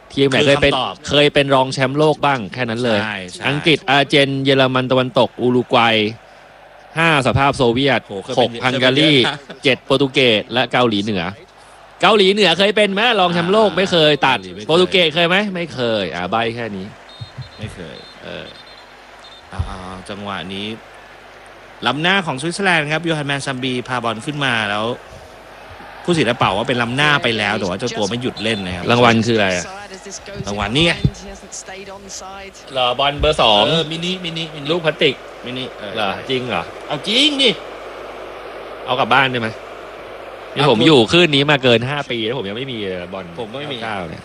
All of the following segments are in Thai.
ทีมไหนเคยเป็นรองแชมป์โลกบ้างแค่นั้นเลยอังกฤษอาร์เจนเยอรมันตะวันตกอุรุกวัย5สภาพโซเวียต6ฮังการี7โปรตุเกสและเกาหลีเหนือเคยเป็นไหมรองแชมป์โลกไม่เคยตัดโปรตุเกสเคยไหมไม่เคยใบแค่นี้ไม่เคยจังหวะนี้ล้ำหน้าของสวิตเซอร์แลนด์ครับโยฮันแมนซัมบีพาบอลขึ้นมาแล้วผู้สิทธิ์เป่าว่าเป็นล้ำหน้าไปแล้วแต่ว่าเจ้าตัวไม่หยุดเล่นนะครับรางวัลคืออะไรรางวัลนี่ไงเหรอบอลเบอร์2 มินิลูกพลาสติกมินิเหรอจริงเหรอเอาจริงดิเอากลับบ้านได้ไหมนี่ผมอยู่คลื่นนี้มาเกิน5 ปีแล้วผมยังไม่มีบอลผมก็ไม่มี 9เนี่ย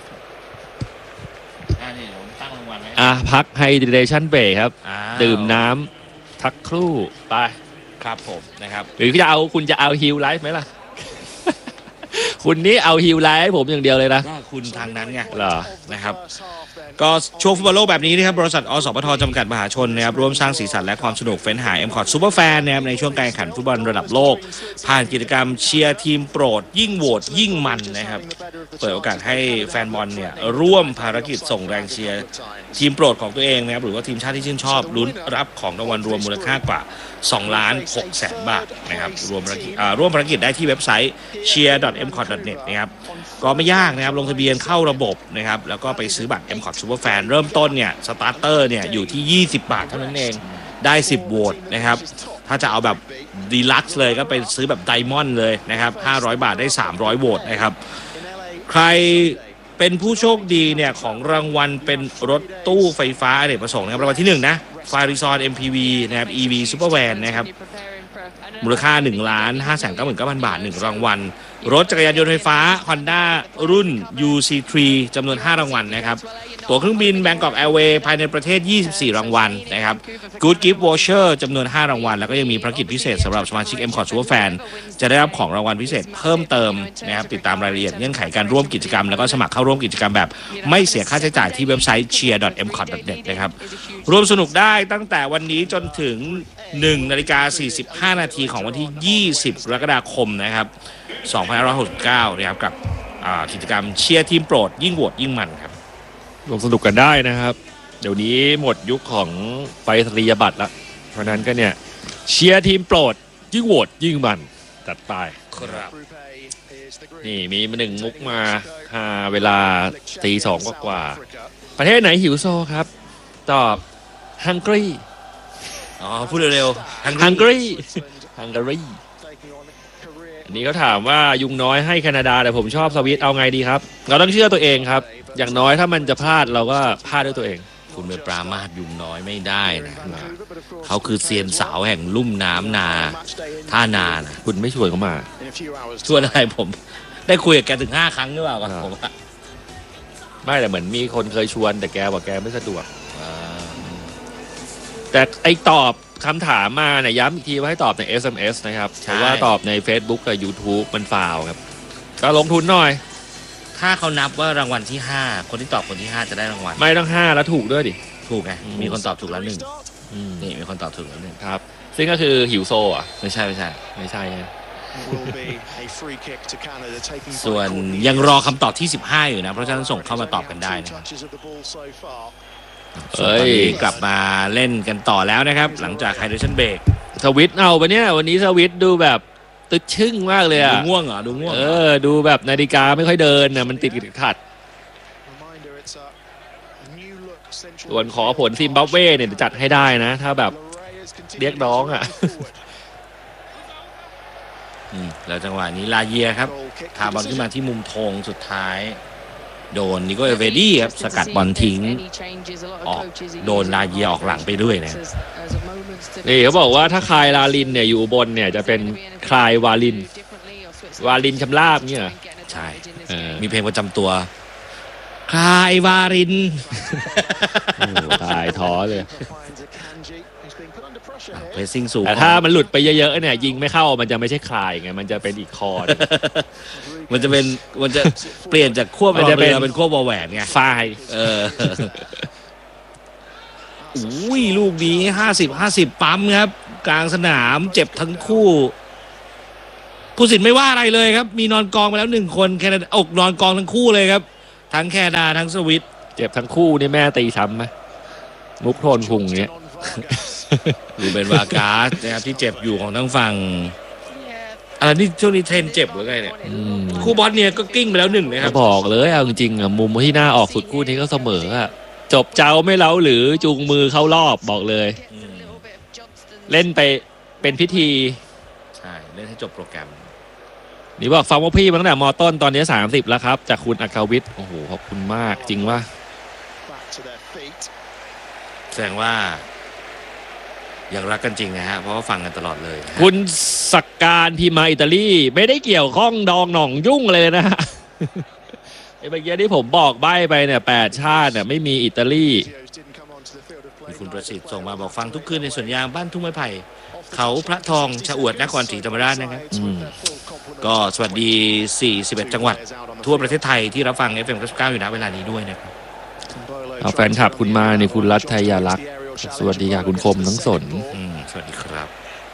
นี่ผมตั้งรางวัลไว้พักไฮเดรชั่นเบรกครับดื่มน้ำทักครู่ไปครับผมนะครับหรือคุณจะเอาฮิลไลฟ์ไหมล่ะคุณนี่เอาฮิลไลฟ์ผมอย่างเดียวเลยนะก็คุณทางนั้นไงเหรอนะครับก็ช่วงฟุตบอลโลกแบบนี้นะครับบริษัทอสปทจำกัดมหาชนนะครับร่วมสร้างสีสันและความสนุกเฟ้นหา M-KOT Superfan นะครับในช่วงการแข่งขันฟุตบอลระดับโลกผ่านกิจกรรมเชียร์ทีมโปรดยิ่งโหวตยิ่งมันนะครับเปิดโอกาสให้แฟนบอลเนี่ยร่วมภารกิจส่งแรงเชียร์ทีมโปรดของตัวเองนะครับหรือว่าทีมชาติที่ชื่นชอบลุ้นรับของรางวัลรวมมูลค่ากว่า2,600,000 บาทนะครับร่วมภารกิจได้ที่เว็บไซต์ cheer.mkot.net นะครับก็ไม่ยากนะครับลงทะเบียนเข้าระบบนะครับแล้วก็ไปซื้อบัตร M-KOT Superfan เริ่มต้นเนี่ยสตาร์เตอร์เนี่ยอยู่ที่20 บาทเท่านั้นเองได้10โหวตนะครับถ้าจะเอาแบบดีลักซ์เลยก็ไปซื้อแบบไดมอนด์เลยนะครับ500 บาทได้300โหวตนะครับใครเป็นผู้โชคดีเนี่ยของรางวัลเป็นรถตู้ไฟฟ้าอเนกประสงค์นะครับรางวัลที่1นะFarizon MPV นะครับ EV Supervan นะครับมูลค่า 1,599,000 บาท1รางวัลรถจักรยานยนต์ไฟฟ้า Honda รุ่น UC3 จำนวน5รางวัลนะครับตั๋วเครื่องบิน Bangkok Airways ภายในประเทศ24รางวัลนะครับ Good Gift Voucher จำนวน5รางวัลแล้วก็ยังมีภารกิจพิเศษสำหรับสมาชิก M-KOT Superfan จะได้รับของรางวัลพิเศษเพิ่มเติมนะครับติดตามรายละเอียดเงื่อนไขการร่วมกิจกรรมแล้วก็สมัครเข้าร่วมกิจกรรมแบบไม่เสียค่าใช้จ่ายที่เว็บไซต์ cheer.mkot.net นะครับร่วมสนุกได้ตั้งแต่วันนี้จนถึง1:45 นาทีของวันที่20กรกฎาคมนะครับ2569นะครับกับกิจกรรมเชียร์ทีมโปรดยิ่งโหวตยิ่งมันครับลงสนุกกันได้นะครับเดี๋ยวนี้หมดยุคของไปรษณียบัตรแล้วเพราะนั้นก็เนี่ยเชียร์ทีมโปรดยิ่งโหวตยิ่งมันจัดไปครับนี่มี1มุกมาเวลาตี 2 กว่าประเทศไหนหิวโซครับตอบฮังการีพูดเร็วๆฮังการีอันนี้เขาถามว่ายุงน้อยให้แคนาดาแต่ผมชอบสวิตเอาไงดีครับเราต้องเชื่อตัวเองครับอย่างน้อยถ้ามันจะพลาดเราก็พลาดด้วยตัวเองคุณไปปรามาสยุงน้อยไม่ได้นะเขาคือเซียนสาวแห่งลุ่มน้ำนาท่านานะคุณไม่ชวนเขามาชวนอะไรผมได้คุยกับแกถึง5 ครั้งหรือเปล่าก่อนผมไม่แต่เหมือนมีคนเคยชวนแต่แกบอกแกไม่สะดวกแต่ไอตอบคำถามมาเนี่ยย้ำอีกทีว่าให้ตอบใน SMS นะครับเพราะว่าตอบใน Facebook กับ YouTube มันฟาวครับก็ลงทุนหน่อยถ้าเขานับว่ารางวัลที่5คนที่ตอบคนที่5จะได้รางวัลไม่ต้อง5แล้วถูกด้วยดิถูกไงมีคนตอบถูกแล้ว1นี่มีคนตอบถูกแล้ว1 ครับซึ่งก็คือหิวโซอ่ะไม่ใช่ส่วนยังรอคำตอบที่15อยู่นะเพราะฉะนั้นส่งเข้ามาตอบกันได้นะกลับมาเล่นกันต่อแล้วนะครับหลังจากไฮเดรชั่นเบรกสวิตเอาปะเนี่ยวันนี้สวิตดูแบบตึ๊ดชึ่งมากเลยอ่ะดูง่วงเหรอดูง่วงดูแบบนาฬิกาไม่ค่อยเดินนะมันติดขัดส่วนขอผลซิมบับเว่เนี่ยจัดให้ได้นะถ้าแบบเรียกน้องอ่ะแล้วจังหวะนี้ลาเยียครับพาบอลขึ้นมาที่มุมธงสุดท้ายโดนนิโกเอเวดี้ครับสกัดบอลทิ้งออกโดนลาเยียออกหลังไปด้วยนะนี่เขาบอกว่าถ้าคายลาลินเนี่ยอยู่บนเนี่ยจะเป็นคายวาลินชำราบเนี่ยใช่มีเพลงประจำตัวคายวาลินคายท้อเลยเพสซิ่งสูงแต่ถ้ามันหลุดไปเยอะๆเนี่ยยิงไม่เข้ามันจะไม่ใช่คายไงมันจะเป็นอีกคอมันจะเปลี่ยนจากขั้วบอลเรือเป็นขั้วบอลแหวนไงฝ่ายอุ้ยลูกนี้50ปั๊มครับกลางสนามเจ็บทั้งคู่ผู้สินไม่ว่าอะไรเลยครับมีนอนกองไปแล้ว1 คนแคนาดาอกนอนกองทั้งคู่เลยครับทั้งแคนาดาทั้งสวิตเจ็บทั้งคู่นี่แม่ตีซ้ำไหมมุกโทนพุงเนี้ยรูเบนวากาสนะครับที่เจ็บอยู่ของทั้งฝั่งอะไรนี่ช่วงนี้เทรนเจ็บหรือไงเนี่ยคู่บอสเนี่ยก็กิ้งไปแล้ว1นะครับบอกเลยเอาจริงๆอ่ะมุมที่น่าออกสุดคู่นี้ก็เสมออ่ะจบเจ้าไม่เล้าหรือจูงมือเข้ารอบบอกเลยเล่นไปเป็นพิธีใช่เล่นให้จบโปรแกรมนี่บอกฟังว่าพี่มาตั้งแต่ม.ต้นตอนนี้30แล้วครับจากคุณอัครวิทย์โอ้โหขอบคุณมากจริงว่าแสดงว่ายังรักกันจริงนะฮะเพราะว่าฟังกันตลอดเลยคุณสักการพิมาอิตาลีไม่ได้เกี่ยวข้องดองหน่องยุ่งเลยนะฮะไอ้เมื่อกี้ที่ผมบอกใบ้ไปเนี่ย8ชาติเนี่ยไม่มีอิตาลีมีคุณประสิทธิ์ส่งมาบอกฟังทุกคืนในสวนยางบ้านทุ่งไม้ไผ่เขาพระทองชะอวดนครศรีธรรมราชนะครับก็สวัสดี41จังหวัดทั่วประเทศไทยที่รับฟัง FM 99อยู่ณเวลานี้ด้วยนะครับเอาแฟนคลับคุณมาในคุณรัฐไทยาลักษณ์สวัสดีค่ะคุณคมทั้งสนสวัสดีครับ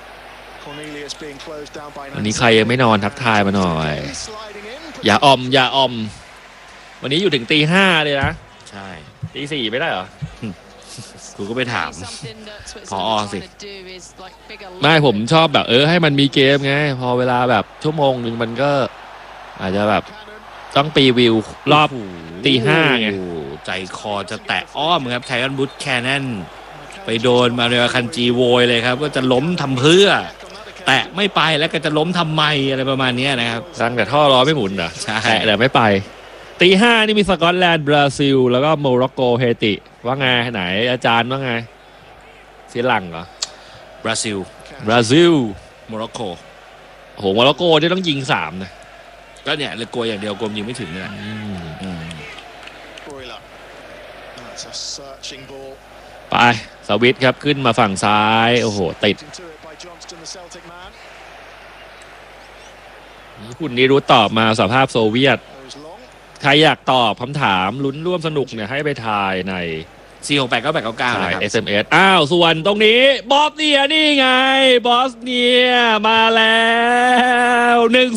วันนี้ใครยังไม่นอนทักทายมาหน่อยอย่าอมวันนี้อยู่ถึงตี 5เลยนะใช่ตี 4ไม่ได้เหรอกูก็ไปถามพอสิไม่ผมชอบแบบให้มันมีเกมไงพอเวลาแบบชั่วโมงนึงมันก็อาจจะแบบต้องปีวิวรอบตี 5ไงใจคอจะแตะอ้อมครับไทออนบูธแคนนอนไปโดนมาเรียคันจีโวยเลยครับก็จะล้มทำเพื่อแตะไม่ไปแล้วก็จะล้มทำไมอะไรประมาณนี้นะครับตั้งแต่ท่อล้อไม่หมุนเหรอใช่แต่ไม่ไปตี 5นี่มีสกอตแลนด์บราซิลแล้วก็โมร็อกโกเฮติว่าไงไหนอาจารย์ว่าไงเสียหลังเหรอบราซิลโมร็อกโกโหโมร็อกโกนี่ต้องยิง3นะก็เนี่ยเลยกลัวอย่างเดียวกลัวยิงไม่ถึงเนี่ยไปสวิตครับขึ้นมาฝั่งซ้ายโอ้โหติดคุณนิรุตตอบมาสภาพโซเวียตใครอยากตอบคำถามลุ้นร่วมสนุกเนี่ยให้ไปทายใน 4689899นะครับ SMS ส่วนตรงนี้บอสเนียนี่ไงบอสเนียมาแล้ว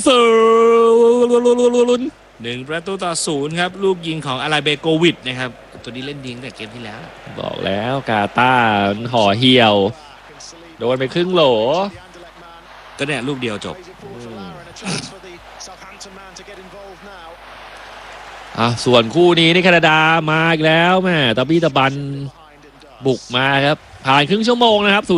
1-0ครับลูกยิงของอาราเบโกวิชนะครับตัวนี้เล่นดีตั้งแต่เกมที่แล้วบอกแล้วกาตาร์ห่อเหี่ยวโดนไปครึ่งโหลก็เนี่ยลูกเดียวจบส่วนคู่นี้ในแคนาดามาอีกแล้วแม่ตะบี้ตะบันบุกมาครับผ่านครึ่งชั่วโมงนะครับ 0-0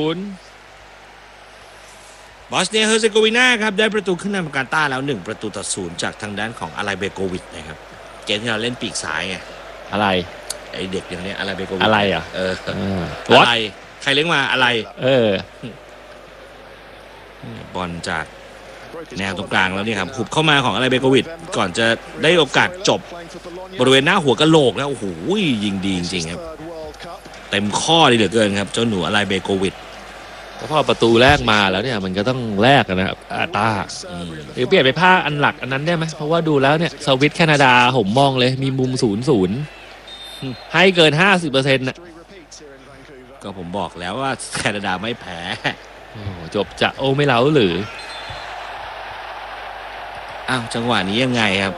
บอสเนียเฮอร์เซโกวีนาครับได้ประตูขึ้นนำกาตาร์แล้ว1-0จากทางด้านของอาราเบโกวิชนะครับเกมที่เราเล่นปีกซ้ายไงอะไรไอเด็กอย่างนี้อาราเบโกวิชอะไรอ่ะอะไรใครเลี้ยงมาอะไรบอลจากแนวตรงกลางแล้วนี่ครับหุบเข้ามาของอาราเบโกวิชก่อนจะได้โอกาสจบบริเวณหน้าหัวกะโหลกแล้วโอ้โหยิงดีจริงๆครับเต็มข้อดีเหลือเกินครับเจ้าหนูอาราเบโกวิชก็พอประตูแรกมาแล้วเนี่ยมันก็ต้องแลกกันนะครับตาหรือเปลี่ยนไปภาคอันหลักอันนั้นได้ไหมเพราะว่าดูแล้วเนี่ยสวิตแคนาดาผมมองเลยมีมุม 0-0ให้เกิน 50% นะก็ผมบอกแล้วว่าแคนาดาไม่แพ้จบจะไม่เล้าหรือจังหวะนี้ยังไงครับ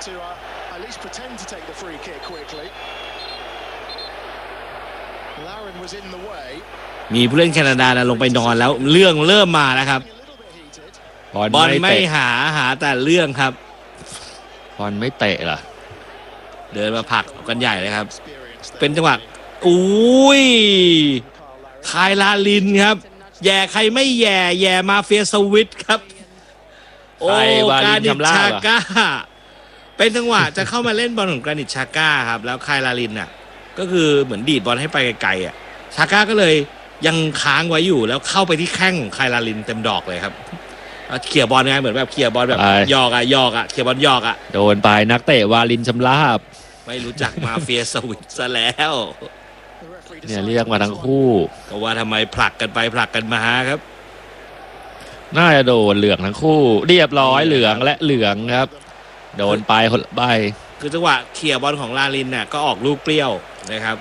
มีผู้เล่นแคนาดาลงไปนอนแล้วเรื่องเริ่มมาแล้วครับบอลไม่หาแต่เรื่องครับบอลไม่เตะเหรอเดินมาผลักกันใหญ่เลยครับเป็นจังหวะอุ้ยคายลาลินครับแย่ใครไม่แย่มาเฟียสวิตครับโอ้กานิชชาก้าเป็นจังหวะจะเข้ามาเล่นบอลของกานิชชาก้าครับแล้วคายลาลินน่ะก็คือเหมือนดีดบอลให้ไปไกลๆชาก้าก็เลยยังค้างไว้อยู่แล้วเข้าไปที่แข้งของคายลาลินเต็มดอกเลยครับเขี่ยบอลไงเหมือนแบบเขี่ยบอลแบบยอกเขี่ยบอลยอกโดนไปนักเตะวาลินชำราบไม่รู้จักมาเฟียสวิตซะแล้วเนี่ยเรียกมาทั้งคู่ก็ว่าทำไมผลักกันไปผลักกันมาครับน่าจะโดนเหลืองทั้งคู่เรียบร้อยเหลืองและเหลืองครับโดนไปคนละใบคือจังหวะเขี่ยบอลของลาลินน่ะก็ออกลูกเปรี้ยวนะครับ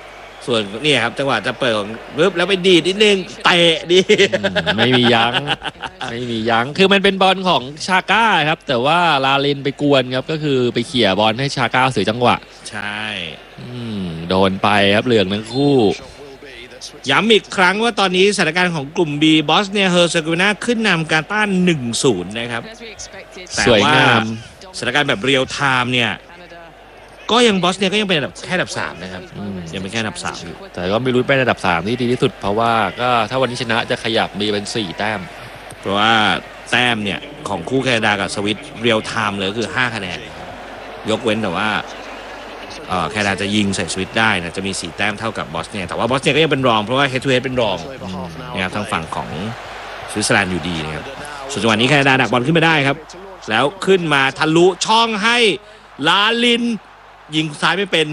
ส่วนนี่ครับจังหวะจะเปิดของปึ๊บแล้วไปดีดนิดนึงเตะดีไม่มียั้ง ไม่มียั้งคือมันเป็นบอลของชาก้าครับแต่ว่าลาลินไปกวนครับก็คือไปเขี่ยบอลให้ชาก้าเสียจังหวะใช่โดนไปครับเหลืองทั้งคู่ย้ำอีกครั้งว่าตอนนี้สถานการณ์ของกลุ่ม B บอสเนียเฮอร์เซโกวีนาขึ้นนำกาตาร์ 1-0 นะครับสวยงามสถานการณ์แบบเรียลไทม์เนี่ยก็ยังบอสเนียก็ยังเป็นแค่อันดับ 3นะครับยังเป็นแค่อันดับ 3อยู่แต่ก็ไม่รู้เป็นอันดับ 3ที่ดีที่สุดเพราะว่าก็ถ้าวันนี้ชนะจะขยับมีเป็น4 แต้มเพราะว่าแต้มเนี่ยของคู่แคนาดากับสวิตเรียลไทม์เลยคือ5 คะแนนยกเว้นแต่ว่าแคนาดาจะยิงใส่สวิตได้นะจะมี4 แต้มเท่ากับบอสเนียแต่ว่าบอสเนียก็ยังเป็นรองเพราะว่าเฮดทูเฮดเป็นรองนะครับทางฝั่งของสวิตเซอร์แลนด์อยู่ดีนะครับส่วนจังหวะนี้แคนาดาดักบอลขึ้นมาได้ครับแล้วขึ้นมาทะลุช่องให้ลาลินยิงซ้ายไม่เป็น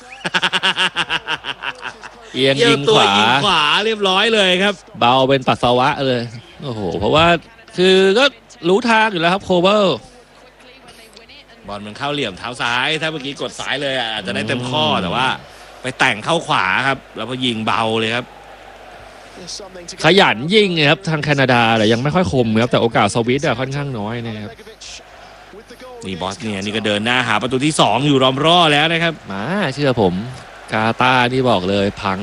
เอียงยิงขวาเรียบร้อยเลยครับเบาเป็นปัสสาวะเลยโอ้โหเพราะว่าคือก็รู้ทางอยู่แล้วครับโคเวอร์บอลมันเข้าเหลี่ยมเท้าซ้ายถ้าเมื่อกี้กดซ้ายเลยอาจจะได้เต็มข้อแต่ว่าไปแต่งเข้าขวาครับแล้วก็ยิงเบาเลยครับขยันยิงครับทางแคนาดาแต่ยังไม่ค่อยคมครับแต่โอกาสสวิตค่อนข้างน้อยนะครับนี่บอสเนียนี่ก็เดินหน้าหาประตูที่2อยู่รอมร่อแล้วนะครับมาเชื่อผมกาตาร์นี่บอกเลยพัง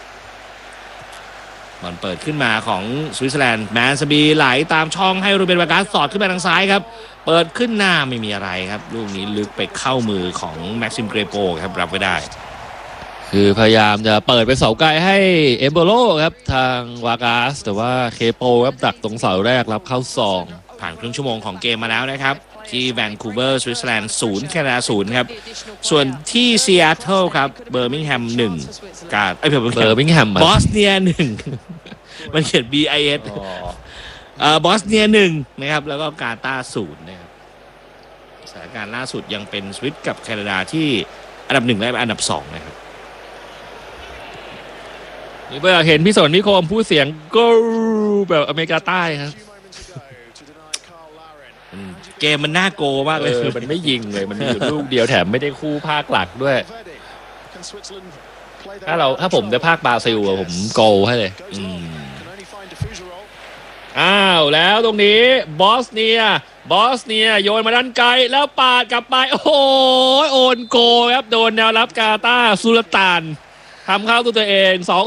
บอลเปิดขึ้นมาของสวิตเซอร์แลนด์แมนสบีไหลตามช่องให้รูเบนวากาสสอดขึ้นไปทางซ้ายครับเปิดขึ้นหน้าไม่มีอะไรครับลูกนี้ลึกไปเข้ามือของแม็กซิมเกรโปครับรับไว้ได้คือพยายามจะเปิดไปเสาไกลให้เอมโบโลครับทางวากาสแต่ว่าเคโปครับดักตรงเสาแรกรับเข้า2 ผ่านครึ่งชั่วโมงของเกมมาแล้วนะครับที่แวนคูเวอร์สวิตเซอร์แลนด์0แคนาดา0ครับส่วนที่ซีแอตเทิลครับเบอร์มิงแฮม1กาเบอร์มิงแฮมบอสเนีย1มันเขียน BIS บอสเนีย1นะครับแล้วก็กาตาร์0นะครับสถานการณ์ล่าสุดยังเป็นสวิตกับแคนาดาที่อันดับ1และอันดับ2นะครับนี่เมื่อเห็นพี่สนพี่โคมพูดเสียงก็แบบอเมริกาใต้ครับเกมมันน่าโกมากเลยมันไม่ยิงเลยมันมีลูกเดียวแถมไม่ได้คู่ภาคหลักด้วยถ้าผมได้ภาคบราซิลผมโกให้เลยอ้าวแล้วตรงนี้บอสเนียโยนมาด้านไกลแล้วปาดกลับไปโอ้โหโอนโกครับโดนแนวรับกาตาร์สุลต่านทำเข้าตัวเอง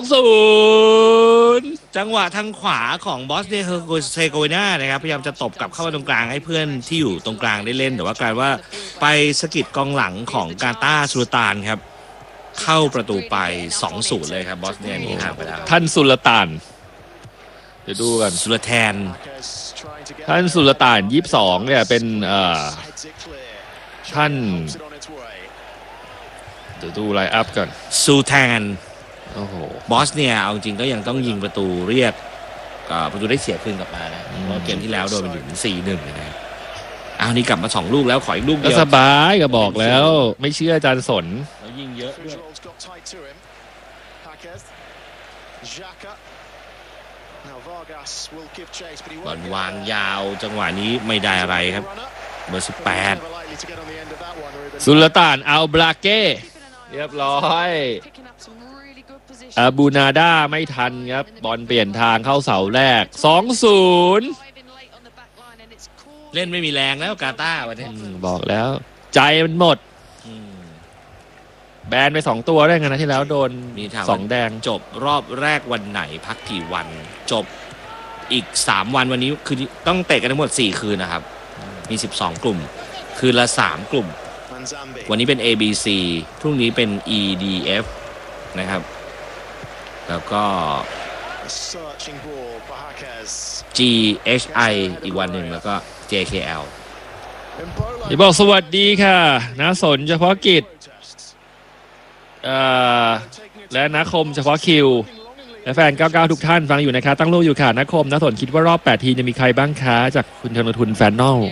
2-0 จังหวะทางขวาของบอสเนียเฮอร์เซโกวีนานะครับพยายามจะตบกลับเข้ามาตรงกลางให้เพื่อนที่อยู่ตรงกลางได้เล่นแต่ว่ากลายว่าไปสะกิดกองหลังของกาตาร์สุลต่านครับเข้าประตูไป 2-0 เลยครับบอสเนียนี่ห่างไปแล้วท่านสุลต่านเดี๋ยวดูกันสุลแทนท่านสุลต่าน22เนี่ยเป็นท่านเดี๋ยวดูไลน์อัพก่อนซูแทนโอ้โหบอสเนียเอาจริงก็ยังต้องยิงประตูเรียกประตูได้เสียคืนกลับมานะเพราะเกมที่แล้วโดนไปถึง 4-1 เลยนะเอานี่กลับมา2 ลูกแล้วขออีกลูกเดียวสบายก็บอกแล้วไม่เชื่ออาจารย์สนแล้วยิงเยอะด้วยบอลวางยาวจังหวะนี้ไม่ได้อะไรครับเบอร์ 18สุลต่านอัลบราเก้เรียบร้อยอาบูนาดาไม่ทันครับบอลเปลี่ยนทางเข้าเสาแรก 2-0 เล่นไม่มีแรงแล้วกาตาร์วันนี้บอกแล้วใจมันหมดแบนไป2 ตัวได้ไงนะที่แล้วโดน2 แดงจบรอบแรกวันไหนพักกี่วันจบอีก3 วันวันนี้คือต้องเตะกันทั้งหมด4 คืนนะครับมี12 กลุ่มคืนละ3 กลุ่มวันนี้เป็น ABC พรุ่งนี้เป็น EDF นะครับแล้วก็ GHI อีกวันหนึ่งแล้วก็ JKL อย่าบอกสวัสดีค่ะนะสนเฉพาะกิจและนักคมเฉพาะคิวและแฟน99ทุกท่านฟังอยู่นะคะตั้งรูปอยู่ค่ะนักคมนะสนคิดว่ารอบ8 ทีมจะมีใครบ้างคะจากคุณธนทุนแฟนนอล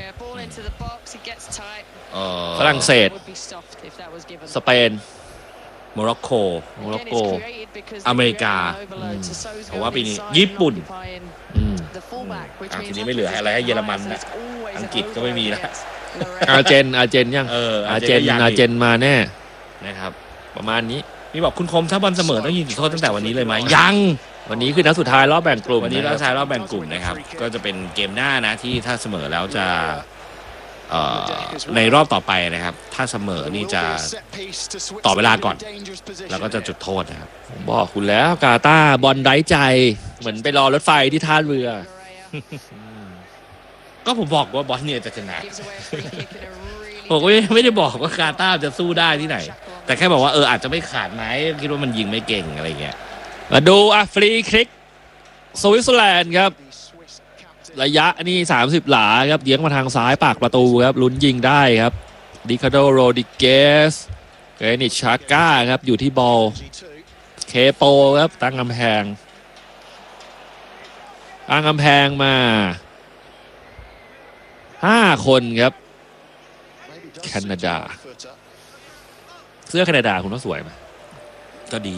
ฝรั่งเศสสเปนโมร็อกโกอเมริกาเพราะว่าปีนี้ญี่ปุ่นทีนี้ไม่เหลืออะไรให้เยอรมันนะอังกฤษก็ไม่มีแล้วอาร์เจนยังอาร์เจนมาแน่นะครับประมาณนี้นี่บอกคุณคมถ้าบอลเสมอต้องยิงจุดโทษตั้งแต่วันนี้เลยไหมยังวันนี้คือนัดสุดท้ายรอบแบ่งกลุ่มวันนี้ะคเรารับใช้รอบแบ่งกลุ่มนะครับก็จะเป็นเกมหน้านะที่ถ้าเสมอแล้วจะในรอบต่อไปนะครับ ถ้าเสมอนี่จะต่อเวลาก่อนแล้วก็จะจุดโทษนะครับผมบอกคุณแล้วกาตาร์บอลไร้ใจเหมือนไปรอรถไฟที่ท่าเรือก็ผมบอกว่าบอสเนี่ยจะชนะผมก็ไม่ได้บอกว่ากาตาร์จะสู้ได้ที่ไหน แต่แค่บอกว่าอาจจะไม่ขาดไหมคิดว่ามันยิงไม่เก่งอะไรเงี้ยมาดูฟรีคิกสวิตเซอร์แลนด์ครับระยะนี่30 หลาครับเลี้ยงมาทางซ้ายปากประตูครับลุ้นยิงได้ครับดิคาโดโรดิเกสเกรนิชชาก้าครับอยู่ที่บอลเคโปครับตั้งกำแพงมา5 คนครับแคนาดาเสื้อแคนาดาคุณว่าสวยไหมก็ดี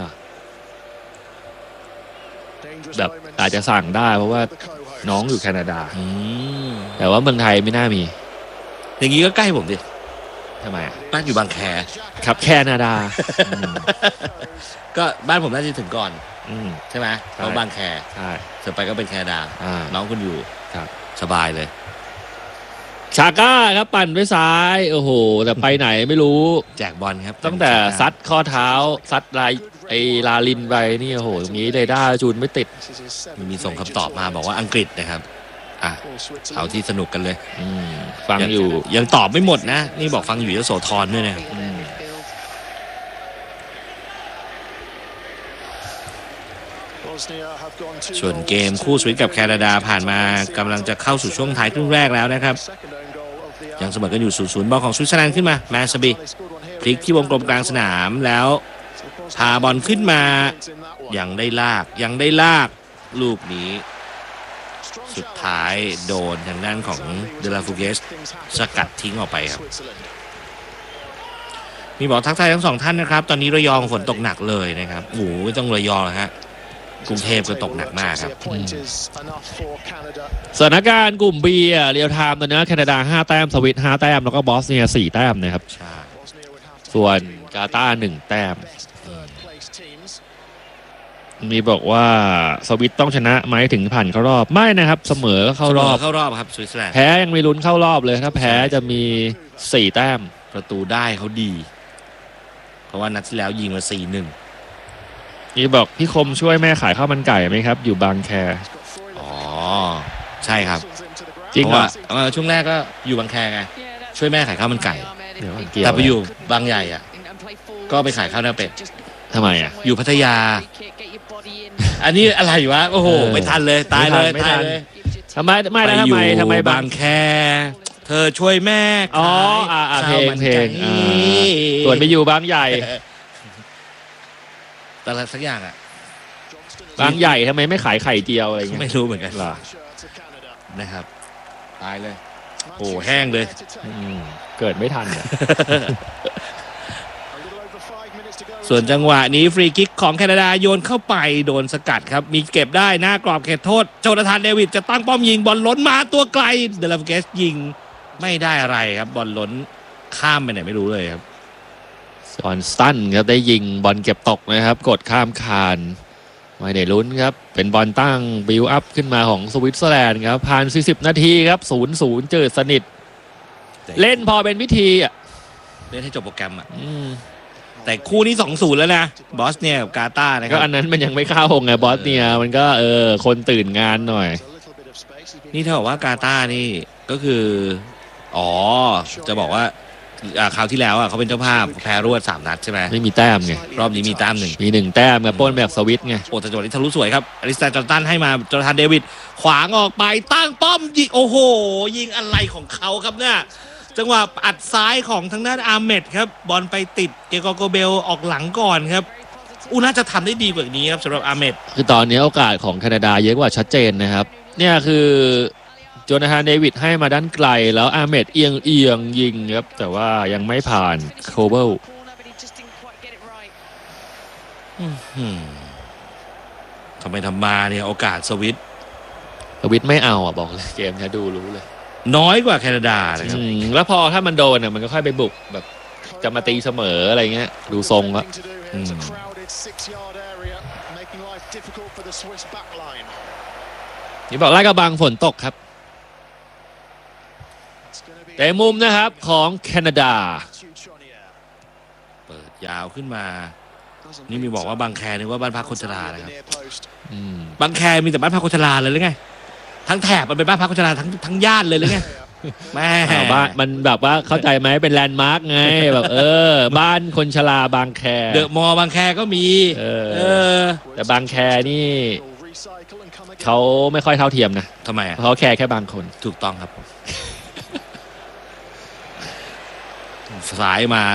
แบบอาจจะสั่งได้เพราะว่าน้องอยู่แคนาดาแต่ว่าเมืองไทยไม่น่ามีอย่างนี้ก็ใกล้ผมดิทำไมบ้านอยู่บางแคครับแคนาดาก็บ้านผมน่าจะถึงก่อน ใช่ไหมใช่เพราะบางแคใช่เสร็จไปก็เป็นแคนาดา น้องคุณอยู่ครับสบายเลยชาก้าครับปั่นไปซ้ายโอ้โหแต่ไปไหนไม่รู้แจกบอลครับตั้งแต่ซัดข้อเท้าซัดลาลินไปนี่โอ้โหตรงนี้เลยได้จูนไม่ติดมีส่งคำตอบมาบอกว่าอังกฤษนะครับเอาที่สนุกกันเลยฟังอยู่ยังตอบไม่หมดนะนี่บอกฟังอยู่ยโสธรด้วยนะครับส่วนเกมคู่สวิตกับแคนาดาผ่านมากำลังจะเข้าสู่ช่วงท้ายครึ่งแรกแล้วนะครับยังเสมอกันอยู่ 0-0 บอลของสวิตเซอร์แลนด์ขึ้นมาแมนซาบีพลิกที่วงกลมกลางสนามแล้วพาบอลขึ้นมายังได้ลากลูกนี้สุดท้ายโดนทางด้านของเดลาฟูเกสสกัดทิ้งออกไปครับมีบอกทักทายทั้งสองท่านนะครับตอนนี้ระยองฝนตกหนักเลยนะครับโอ้โหไม่ต้องระยองฮะกรุงเทพก็ตกหนักมากครับสถานการณ์กลุ่ม B เรียลไทม์ตอนนี้แคนาดา5 แต้มสวิต5 แต้มแล้วก็บอสเนีย4 แต้มนะครับส่วนกาตาร์1 แต้มมีบอกว่าสวิตต้องชนะไหมถึงผ่านเข้ารอบไม่นะครับเสมอเข้ารอบครับสวิตเซอร์แลนด์แพ้ยังมีลุ้นเข้ารอบเลยถ้าแพ้จะมี4 แต้มประตูได้เขาดีเพราะว่านัดที่แล้วยิงมา 4-1 นี่บอกพี่คมช่วยแม่ขายข้าวมันไก่ไหมครับอยู่บางแคใช่ครับจริงเหรอช่วงแรกก็อยู่บางแคไงช่วยแม่ขายข้าวมันไก่แต่ไปอยู่บางใหญ่ก็ไปขายข้าวหน้าเป็ดทำไมอยู่พัทยาอันนี้อะไรวะโอ้โหไม่ทันเลยตายเลยทำไมบางแคเธอช่วยแม่เพลงส่วนไปอยู่บางใหญ่แต่ละสักอย่างบางใหญ่ทำไมไม่ขายไข่เจียวอะไรเงี้ยไม่รู้เหมือนกันนะครับตายเลยโอ้แห้งเลยเกิดไม่ทันส่วนจังหวะนี้ฟรีคิกของแคนาดาโยนเข้าไปโดนสกัดครับมีเก็บได้หน้ากรอบเขตโทษโจนาธานเดวิดจะตั้งป้อมยิงบอลล้นมาตัวไกลเดลาฟเกสยิงไม่ได้อะไรครับบอลล้นข้ามไปไหนไม่รู้เลยครับจอห์นสตันครับได้ยิงบอลเก็บตกนะครับกดข้ามคานไม่ได้ลุ้นครับเป็นบอลตั้งบิลอัพขึ้นมาของสวิตเซอร์แลนด์ครับผ่าน40 นาทีครับ 0-0 เจอสนิทเล่นพอเป็นวิธีเล่นให้จบโปรแกรมแต่คู่นี้ 2-0 แล้วนะบอสเนียกับกาตาร์นะครับก็อันนั้นมันยังไม่เข้าไงบอสเนียมันก็คนตื่นงานหน่อยนี่ถ้าบอกว่ากาตาร์นี่ก็คือจะบอกว่าคราวที่แล้วเขาเป็นเจ้าภาพแพ้รวด3 นัดใช่ไหมไม่มีแต้มไงรอบนี้มีแต้ม1 มี1 แต้มกับป้นแบบสวิตไงโอ้แต่จังหวะนี้ทะลุสวยครับอลิสแตนจอร์ตันให้มาจอร์แดนเดวิดขวางออกไปตั้งป้อมยิงโอ้โหยิงอะไรของเขาครับเนี่ยจังหวะอัดซ้ายของทางด้านอาร์เมดครับบอลไปติดเกโกเบลออกหลังก่อนครับน่าจะทำได้ดีกว่านี้ครับสำหรับอาร์เมดคือตอนนี้โอกาสของแคนาดาเยอะกว่าชัดเจนนะครับเนี่ยคือโจนาธานเดวิดให้มาด้านไกลแล้วอาร์เมดเอียงยิงครับแต่ว่ายังไม่ผ่านโคเบิลทำไมทำมาเนี่ยโอกาสสวิตไม่เอาบอกเลยเกมนี้ดูรู้เลยน้อยกว่าแคนาดานะครับแล้วพอถ้ามันโดนมันก็ค่อยไปบุกแบบจะมาตีเสมออะไรเงี้ยดูทรงละนี่บอกลาดกระบังฝนตกครับแต่มุมนะครับของแคนาดาเปิดยาวขึ้นมานี่มีบอกว่าบางแคนึกว่าบ้านพักคนชรานะครับบางแคมีแต่บ้านพักคนชราเลยหรือไงทั้งแถบมันเป็นบ้านพักคนชราทั้งย่านเลยหรือไงแม่บ้านมันแบบว่าเข้าใจไหมเป็นแลนด์มาร์กไงแบบบ้านคนชราบางแคเดอะมอลล์บางแคก็มีแต่บางแคนี่เขาไม่ค่อยเท่าเทียมนะทำไมเขาแคร์แค่บางคนถูกต้องครับสายมา